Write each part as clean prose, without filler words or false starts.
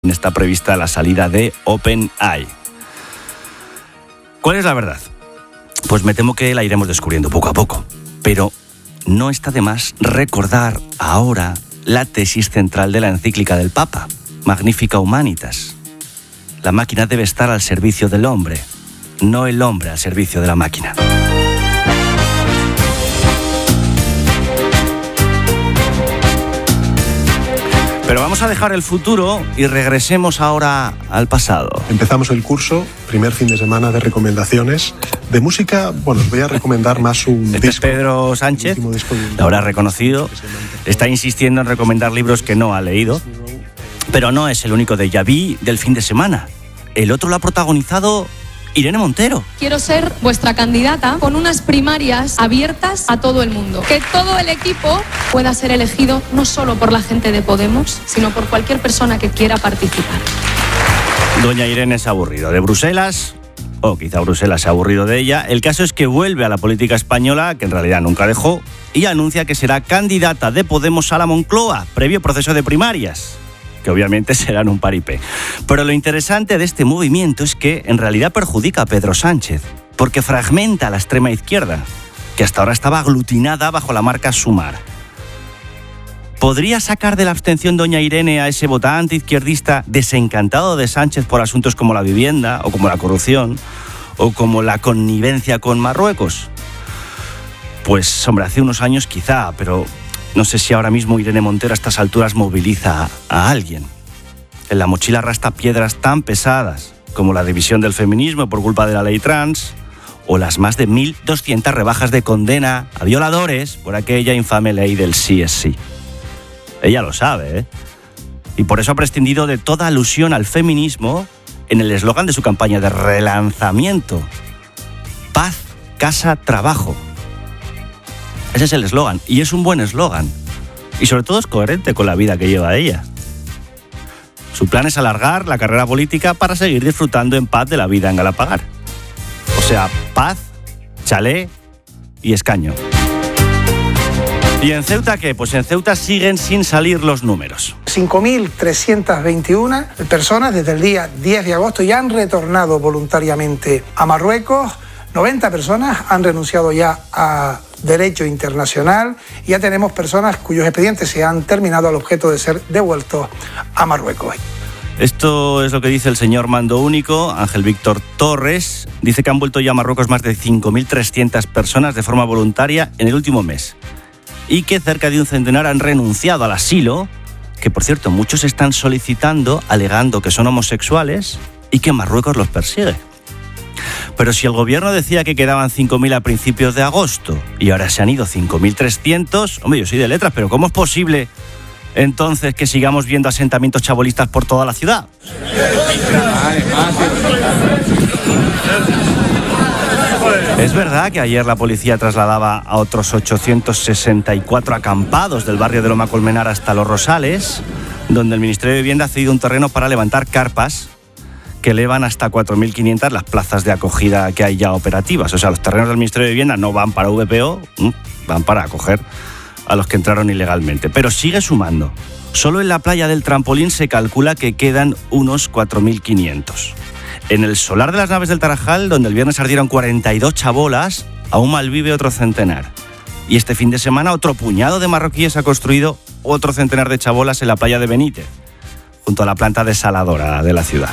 está prevista la salida de OpenAI. ¿Cuál es la verdad? Pues me temo que la iremos descubriendo poco a poco. Pero no está de más recordar ahora la tesis central de la encíclica del Papa, Magnificat Humanitas. La máquina debe estar al servicio del hombre, no el hombre al servicio de la máquina. Pero vamos a dejar el futuro y regresemos ahora al pasado. Empezamos el curso, primer fin de semana de recomendaciones. De música, bueno, os voy a recomendar más un disco. Es Pedro Sánchez, lo habrá reconocido, está insistiendo en recomendar libros que no ha leído, pero no es el único déjà vu del fin de semana. El otro lo ha protagonizado Irene Montero. Quiero ser vuestra candidata con unas primarias abiertas a todo el mundo. Que todo el equipo pueda ser elegido no solo por la gente de Podemos, sino por cualquier persona que quiera participar. Doña Irene se ha aburrido de Bruselas, o quizá Bruselas se ha aburrido de ella. El caso es que vuelve a la política española, que en realidad nunca dejó, y anuncia que será candidata de Podemos a la Moncloa, previo proceso de primarias, que obviamente serán un paripé. Pero lo interesante de este movimiento es que en realidad perjudica a Pedro Sánchez, porque fragmenta a la extrema izquierda, que hasta ahora estaba aglutinada bajo la marca Sumar. ¿Podría sacar de la abstención doña Irene a ese votante izquierdista desencantado de Sánchez por asuntos como la vivienda, o como la corrupción, o como la connivencia con Marruecos? Pues, hombre, hace unos años quizá, pero no sé si ahora mismo Irene Montero a estas alturas moviliza a alguien. En la mochila arrastra piedras tan pesadas como la división del feminismo por culpa de la ley trans, o las más de 1.200 rebajas de condena a violadores por aquella infame ley del sí es sí. Ella lo sabe, ¿eh? Y por eso ha prescindido de toda alusión al feminismo en el eslogan de su campaña de relanzamiento: paz, casa, trabajo. Ese es el eslogan, y es un buen eslogan. Y sobre todo es coherente con la vida que lleva ella. Su plan es alargar la carrera política para seguir disfrutando en paz de la vida en Galapagar. O sea, paz, chalet y escaño. ¿Y en Ceuta qué? Pues en Ceuta siguen sin salir los números. 5.321 personas desde el día 10 de agosto ya han retornado voluntariamente a Marruecos. 90 personas han renunciado ya a derecho internacional y ya tenemos personas cuyos expedientes se han terminado al objeto de ser devueltos a Marruecos. Esto es lo que dice el señor mando único, Ángel Víctor Torres. Dice que han vuelto ya a Marruecos más de 5.300 personas de forma voluntaria en el último mes. Y que cerca de un centenar han renunciado al asilo, que por cierto muchos están solicitando alegando que son homosexuales y que Marruecos los persigue. Pero si el gobierno decía que quedaban 5.000 a principios de agosto y ahora se han ido 5.300, hombre, yo soy de letras, pero ¿cómo es posible entonces que sigamos viendo asentamientos chabolistas por toda la ciudad? Es verdad que ayer la policía trasladaba a otros 864 acampados del barrio de Loma Colmenar hasta Los Rosales, donde el Ministerio de Vivienda ha cedido un terreno para levantar carpas que elevan hasta 4.500 las plazas de acogida que hay ya operativas. O sea, los terrenos del Ministerio de Vivienda no van para VPO, van para acoger a los que entraron ilegalmente. Pero sigue sumando. Solo en la playa del Trampolín se calcula que quedan unos 4.500. En el solar de las Naves del Tarajal, donde el viernes ardieron 42 chabolas, aún malvive otro centenar. Y este fin de semana otro puñado de marroquíes ha construido otro centenar de chabolas en la playa de Benítez, junto a la planta desaladora de la ciudad.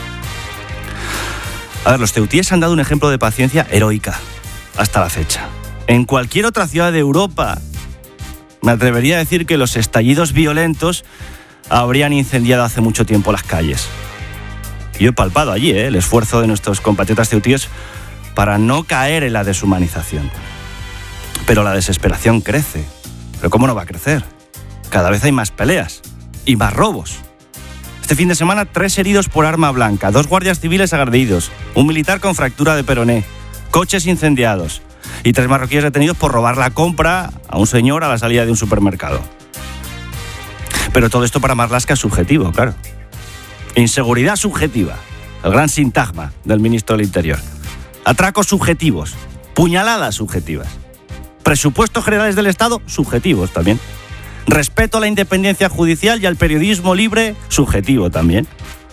A ver, los ceutíes han dado un ejemplo de paciencia heroica hasta la fecha. En cualquier otra ciudad de Europa, me atrevería a decir que los estallidos violentos habrían incendiado hace mucho tiempo las calles. Yo he palpado allí el esfuerzo de nuestros compatriotas ceutíes para no caer en la deshumanización. Pero la desesperación crece. ¿Pero cómo no va a crecer? Cada vez hay más peleas y más robos. Este fin de semana 3 heridos por arma blanca, 2 guardias civiles agredidos, un militar con fractura de peroné, coches incendiados y 3 marroquíes detenidos por robar la compra a un señor a la salida de un supermercado. Pero todo esto para Marlaska es subjetivo, claro. Inseguridad subjetiva, el gran sintagma del ministro del Interior. Atracos subjetivos, puñaladas subjetivas. Presupuestos generales del Estado subjetivos también. Respeto a la independencia judicial y al periodismo libre subjetivo también.